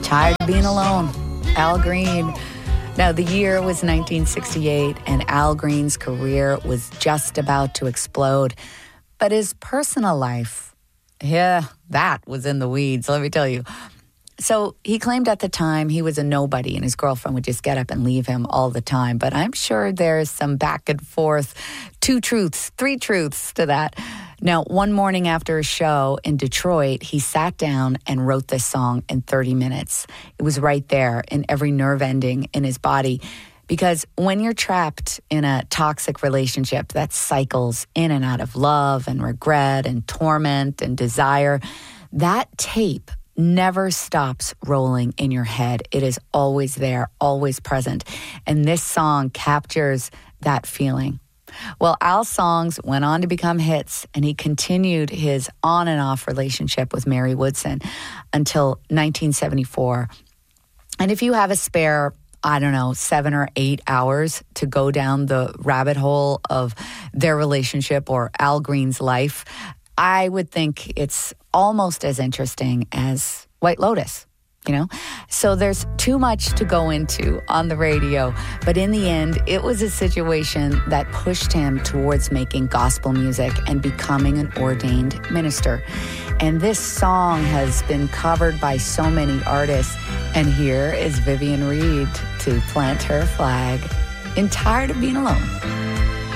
Tired of Being Alone, Al Green. Now, the year was 1968, and Al Green's career was just about to explode. But his personal life, that was in the weeds, let me tell you. So he claimed at the time he was a nobody and his girlfriend would just get up and leave him all the time. But I'm sure there's some back and forth, 2 truths, 3 truths to that. Now, one morning after a show in Detroit, he sat down and wrote this song in 30 minutes. It was right there in every nerve ending in his body. Because when you're trapped in a toxic relationship that cycles in and out of love and regret and torment and desire, that tape never stops rolling in your head. It is always there, always present. And this song captures that feeling. Well, Al's songs went on to become hits, and he continued his on and off relationship with Mary Woodson until 1974. And if you have a spare, 7 or 8 hours to go down the rabbit hole of their relationship or Al Green's life, I would think it's almost as interesting as White Lotus, So there's too much to go into on the radio. But in the end, it was a situation that pushed him towards making gospel music and becoming an ordained minister. And this song has been covered by so many artists. And here is Vivian Reed to plant her flag in Tired of Being Alone.